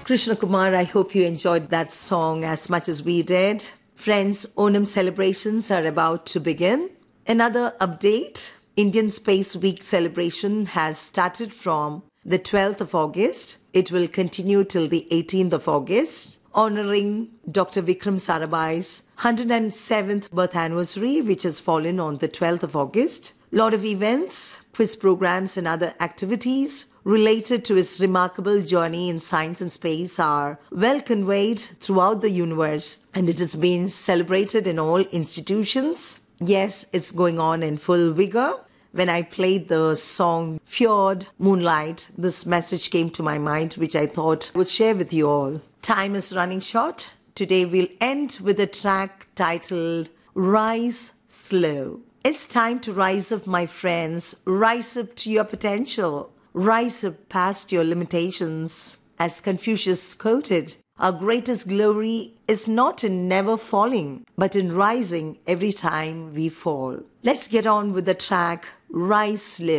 Krishna Kumar, I hope you enjoyed that song as much as we did. Friends, Onam celebrations are about to begin. Another update, Indian Space Week celebration has started from the 12th of August. It will continue till the 18th of August, honoring Dr. Vikram Sarabhai's 107th birth anniversary, which has fallen on the 12th of August. Lot of events, quiz programs and other activities related to his remarkable journey in science and space are well conveyed throughout the universe, and it has been celebrated in all institutions. Yes, it's going on in full vigor. When I played the song Fjord Moonlight, this message came to my mind, which I thought I would share with you all. Time is running short. Today we'll end with a track titled Rise Slow. It's time to rise up, my friends. Rise up to your potential. Rise up past your limitations. As Confucius quoted, our greatest glory is not in never falling, but in rising every time we fall. Let's get on with the track Rise Slow.